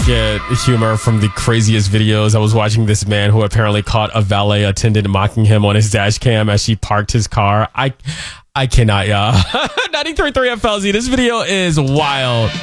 get humor from the craziest videos. I was watching this man who apparently caught a valet attendant mocking him on his dash cam as she parked his car. I cannot, y'all. 93.3 FLZ. This video is wild.